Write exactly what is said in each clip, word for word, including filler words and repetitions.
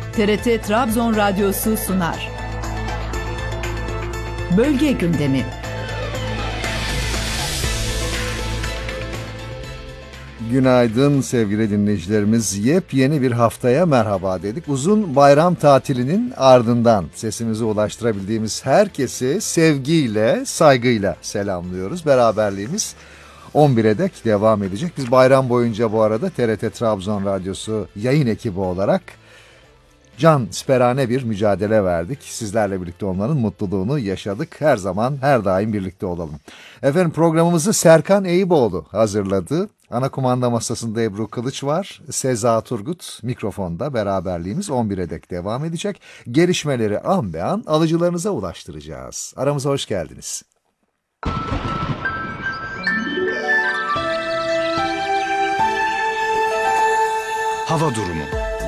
T R T Trabzon Radyosu sunar. Bölge gündemi. Günaydın sevgili dinleyicilerimiz. Yepyeni bir haftaya merhaba dedik. Uzun bayram tatilinin ardından sesimizi ulaştırabildiğimiz herkesi sevgiyle, saygıyla selamlıyoruz. Beraberliğimiz on bire dek devam edecek. Biz bayram boyunca bu arada T R T Trabzon Radyosu yayın ekibi olarak can siperhane bir mücadele verdik. Sizlerle birlikte olmanın mutluluğunu yaşadık. Her zaman, her daim birlikte olalım. Efendim, programımızı Serkan Eyüboğlu hazırladı. Ana kumanda masasında Ebru Kılıç var. Seza Turgut mikrofonda. Beraberliğimiz on bire dek devam edecek. Gelişmeleri an be an alıcılarınıza ulaştıracağız. Aramıza hoş geldiniz. Hava durumu.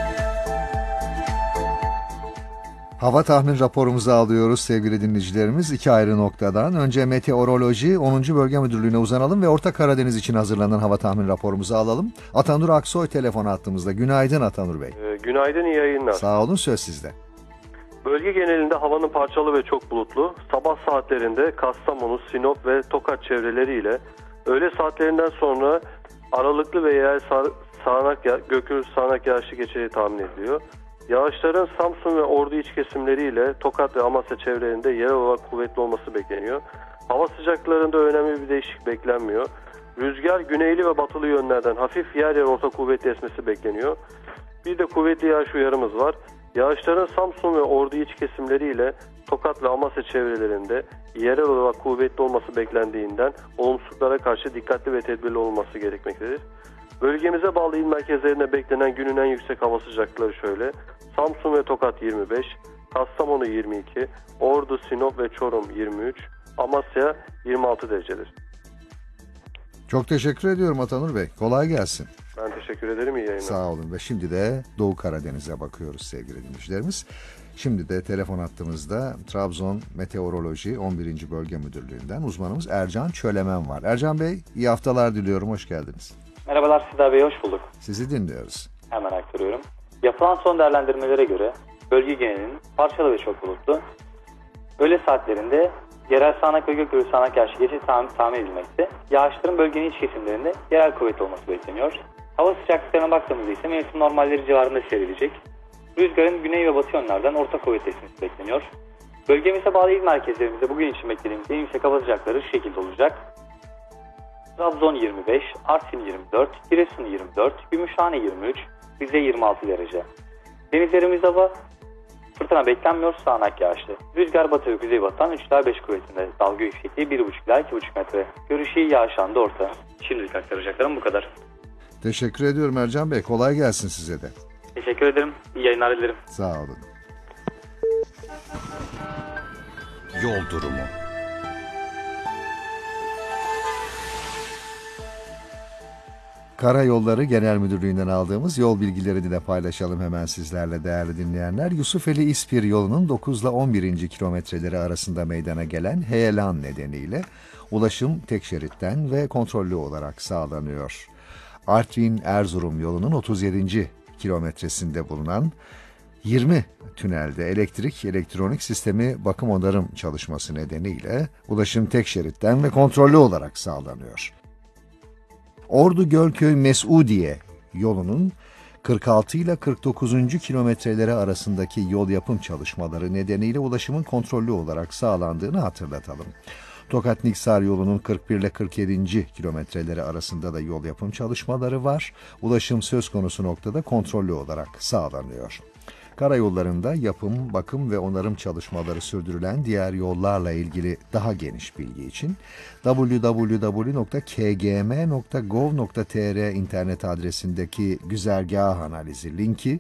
Hava tahmin raporumuzu alıyoruz sevgili dinleyicilerimiz. İki ayrı noktadan. Önce meteoroloji onuncu Bölge Müdürlüğü'ne uzanalım ve Orta Karadeniz için hazırlanan hava tahmin raporumuzu alalım. Atanur Aksoy telefon attığımızda. Günaydın Atanur Bey. Ee, günaydın, iyi yayınlar. Sağ olun, söz sizde. Bölge genelinde havanın parçalı ve çok bulutlu. Sabah saatlerinde Kastamonu, Sinop ve Tokat çevreleriyle, öğle saatlerinden sonra aralıklı ve yerel sağ, sağanak, gökyüzü sağanak yağışı geçeceği tahmin ediliyor. Yağışların Samsun ve Ordu iç kesimleriyle Tokat ve Amasya çevrelerinde yerel olarak kuvvetli olması bekleniyor. Hava sıcaklarında önemli bir değişiklik beklenmiyor. Rüzgar güneyli ve batılı yönlerden hafif yer yer orta kuvvetli esmesi bekleniyor. Bir de kuvvetli yağış uyarımız var. Yağışların Samsun ve Ordu iç kesimleriyle Tokat ve Amasya çevrelerinde yerel olarak kuvvetli olması beklendiğinden olumsuzluklara karşı dikkatli ve tedbirli olması gerekmektedir. Bölgemize bağlı il merkezlerinde beklenen günün en yüksek hava sıcaklıkları şöyle: Samsun ve Tokat yirmi beş, Kastamonu yirmi iki, Ordu, Sinop ve Çorum yirmi üç, Amasya yirmi altı derecedir. Çok teşekkür ediyorum Atanur Bey. Kolay gelsin. Ben teşekkür ederim. İyi yayınlar. Sağ olun ve şimdi de Doğu Karadeniz'e bakıyoruz sevgili dinleyicilerimiz. Şimdi de telefon hattımızda Trabzon Meteoroloji on birinci Bölge Müdürlüğü'nden uzmanımız Ercan Çölemen var. Ercan Bey, iyi haftalar diliyorum. Hoş geldiniz. Merhabalar Sidar Bey, hoş bulduk. Sizi dinliyoruz. Hemen aktarıyorum. Yapılan son değerlendirmelere göre bölge genelinin parçalı ve çok bulutlu. Öğle saatlerinde yerel sağanak ve gökyüzü sağanak yağışı geçeceği tahmin edilmekte. Yağışların bölgenin iç kesimlerinde yerel kuvvetli olması bekleniyor. Hava sıcaklıklarına baktığımızda ise mevsim normalleri civarında seyredecek. Rüzgarın güney ve batı yönlerden orta kuvvetli esmesi bekleniyor. Bölgemize bağlı il merkezlerimizde bugün için beklediğimiz en yüksek hava sıcaklıkları şu şekilde olacak: Trabzon yirmi beş, Artvin yirmi dört, Giresun yirmi dört, Gümüşhane yirmi üç, Rize yirmi altı derece. Denizlerimizde hava fırtına beklenmiyor, sağanak yağışlı. Rüzgar batı ve kuzeybatıdan üç ila beş kuvvetinde, dalga yüksekliği bir buçuk ila iki buçuk metre. Görüşü iyi, yağış anında orta. Şimdilik aktaracaklarım bu kadar. Teşekkür ediyorum Ercan Bey. Kolay gelsin size de. Teşekkür ederim. İyi yayınlar dilerim. Sağ olun. Yol durumu. Karayolları Genel Müdürlüğü'nden aldığımız yol bilgilerini de paylaşalım hemen sizlerle değerli dinleyenler. Yusufeli İspir yolunun dokuz ile on birinci kilometreleri arasında meydana gelen heyelan nedeniyle ulaşım tek şeritten ve kontrollü olarak sağlanıyor. Artvin-Erzurum yolunun otuz yedinci kilometresinde bulunan yirmi tünelde elektrik, elektronik sistemi bakım onarım çalışması nedeniyle ulaşım tek şeritten ve kontrollü olarak sağlanıyor. Ordu-Gölköy-Mesudiye yolunun kırk altı ile kırk dokuzuncu kilometreleri arasındaki yol yapım çalışmaları nedeniyle ulaşımın kontrollü olarak sağlandığını hatırlatalım. Tokat-Niksar yolunun kırk bir ile kırk yedinci kilometreleri arasında da yol yapım çalışmaları var. Ulaşım söz konusu noktada kontrollü olarak sağlanıyor. Karayollarında yapım, bakım ve onarım çalışmaları sürdürülen diğer yollarla ilgili daha geniş bilgi için double-u double-u double-u nokta k g m nokta gov nokta t r internet adresindeki güzergah analizi linki